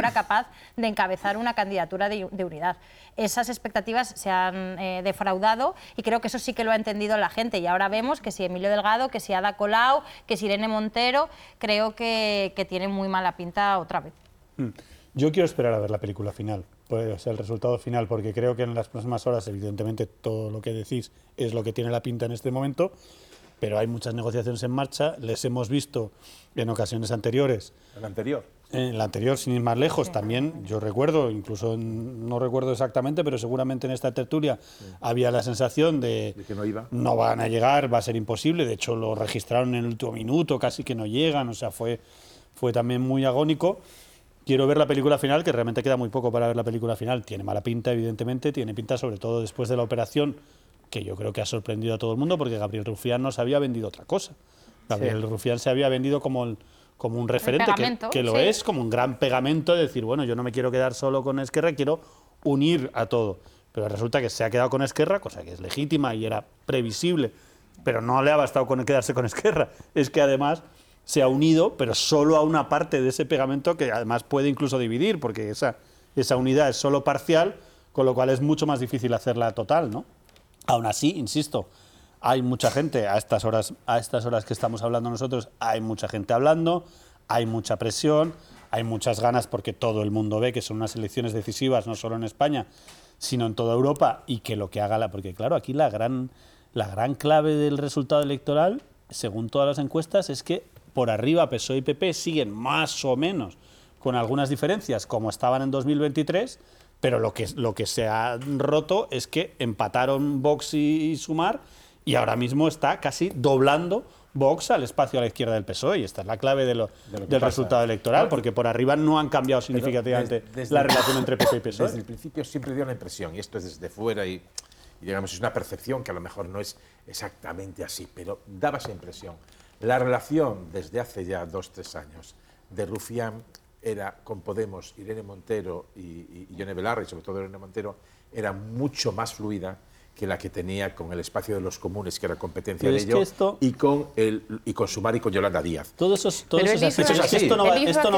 fuera capaz de encabezar una candidatura de unidad. Esas expectativas se han defraudado y creo que eso sí que lo ha entendido la gente, y ahora vemos que si Emilio Delgado, que si Ada Colau, que si Irene Montero, creo que tiene muy mala pinta otra vez. Yo quiero esperar a ver la película final, pues el resultado final, porque creo que en las próximas horas, evidentemente, todo lo que decís es lo que tiene la pinta en este momento, pero hay muchas negociaciones en marcha, les hemos visto en ocasiones anteriores. ¿En la anterior? En la anterior, sin ir más lejos, también, yo recuerdo, incluso no recuerdo exactamente, pero seguramente en esta tertulia había la sensación de que no iba. No van a llegar, va a ser imposible, de hecho lo registraron en el último minuto, casi que no llegan, o sea, fue también muy agónico. Quiero ver la película final, que realmente queda muy poco para ver la película final. Tiene mala pinta, evidentemente, tiene pinta sobre todo después de la operación, que yo creo que ha sorprendido a todo el mundo, porque Gabriel Rufián nos había vendido otra cosa. Gabriel Rufián se había vendido como un referente, que lo es, como un gran pegamento, de decir, bueno, yo no me quiero quedar solo con Esquerra, quiero unir a todo. Pero resulta que se ha quedado con Esquerra, cosa que es legítima y era previsible, pero no le ha bastado con quedarse con Esquerra. Es que además se ha unido, pero solo a una parte de ese pegamento que además puede incluso dividir, porque esa unidad es solo parcial, con lo cual es mucho más difícil hacerla total, ¿no? Aún así, insisto, hay mucha gente, a estas horas que estamos hablando nosotros, hay mucha gente hablando, hay mucha presión, hay muchas ganas, porque todo el mundo ve que son unas elecciones decisivas, no solo en España, sino en toda Europa, y que lo que haga porque claro, aquí la gran clave del resultado electoral, según todas las encuestas, es que por arriba PSOE y PP siguen más o menos con algunas diferencias como estaban en 2023, pero lo que se ha roto es que empataron Vox y Sumar, y ahora mismo está casi doblando Vox al espacio a la izquierda del PSOE, y esta es la clave del resultado electoral, porque por arriba no han cambiado significativamente la relación entre PP y PSOE. Desde el principio siempre dio la impresión, y esto es desde fuera y digamos es una percepción que a lo mejor no es exactamente así, pero daba esa impresión. La relación desde hace ya 2-3 años de Rufián era con Podemos, Irene Montero y Yone Belarra, y sobre todo Irene Montero, era mucho más fluida que la que tenía con el espacio de los comunes, que era competencia de ellos, y con Sumar y con Yolanda Díaz. Todos esos aspectos, esto no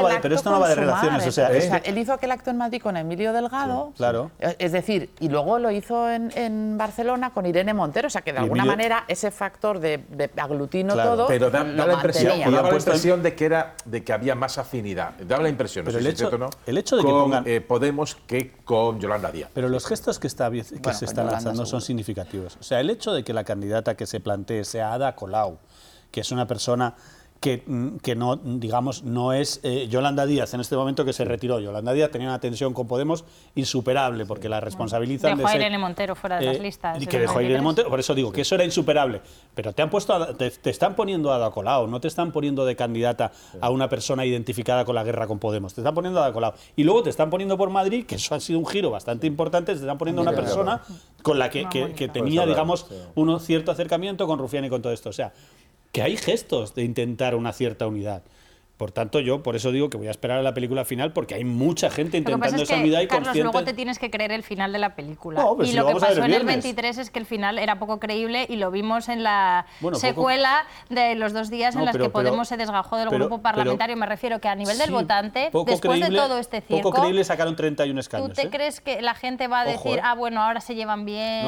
va de relaciones. O sea, él hizo aquel acto en Madrid con Emilio Delgado, sí, claro. Es decir, y luego lo hizo en Barcelona con Irene Montero, o sea que de alguna manera ese factor de aglutino todo, pero daba la impresión de que había más afinidad, daba la impresión, pero no sé si es cierto o no, el hecho de que con pongan Podemos que con Yolanda Díaz. Pero los gestos que se están lanzando son significativos. O sea, el hecho de que la candidata que se plantee sea Ada Colau, que es una persona que no, digamos, no es Yolanda Díaz en este momento, que se retiró. Yolanda Díaz tenía una tensión con Podemos insuperable, porque la responsabilizan dejó a Irene Montero fuera de las listas. Y que dejó a Irene Montero, por eso digo que eso era insuperable. Pero te están poniendo a Ada Colau, no te están poniendo de candidata a una persona identificada con la guerra con Podemos, te están poniendo a Ada Colau. Y luego te están poniendo por Madrid, que eso ha sido un giro bastante importante, te están poniendo a una persona con la que tenía, digamos, un cierto acercamiento con Rufián y con todo esto. O sea, que hay gestos de intentar una cierta unidad. Por tanto, yo por eso digo que voy a esperar a la película final, porque hay mucha gente intentando esa unidad y Carlos, consciente. luego te tienes que creer el final de la película. No, y lo que pasó en el 23 es que el final era poco creíble, y lo vimos en la secuela de los 2 días en las que Podemos se desgajó del grupo parlamentario. Me refiero que a nivel del votante, después de todo este circo, poco creíble, sacaron 31 escaños. ¿Tú te crees que la gente va a decir, bueno, ahora se llevan bien?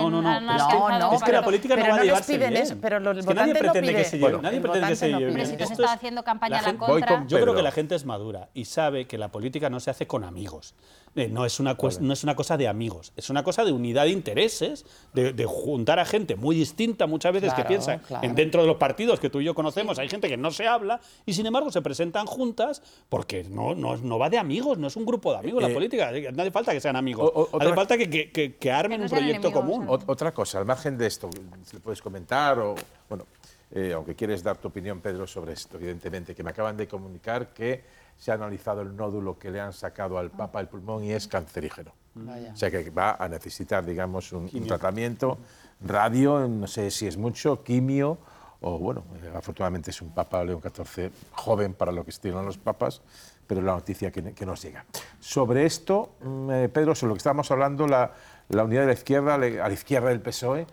No, es que la política no va a llevarse bien. Pero los nadie votantes pretende que se lleven. Nadie pretende que se lleven bien. Si tú has estado haciendo campaña a la contra. Yo creo que la gente es madura y sabe que la política no se hace con amigos. No es una cosa de amigos, es una cosa de unidad de intereses, de juntar a gente muy distinta muchas veces, que piensa dentro de los partidos que tú y yo conocemos, hay gente que no se habla y sin embargo se presentan juntas, porque no va de amigos, no es un grupo de amigos la política, no hace falta que sean amigos, hace falta que armen un proyecto común. Otra cosa, al margen de esto, si le puedes comentar o, bueno, aunque quieres dar tu opinión, Pedro, sobre esto, evidentemente, que me acaban de comunicar que se ha analizado el nódulo que le han sacado al Papa del pulmón y es cancerígeno. O sea que va a necesitar, digamos, un tratamiento, radio, no sé si es mucho, quimio, o bueno, afortunadamente es un Papa León XIV joven para lo que estilan los papas, pero es la noticia que nos llega. Sobre esto, Pedro, sobre lo que estábamos hablando, la unidad de la izquierda, a la izquierda del PSOE,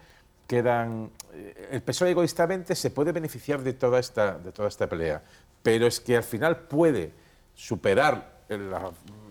el PSOE egoístamente se puede beneficiar de toda esta pelea, pero es que al final puede superar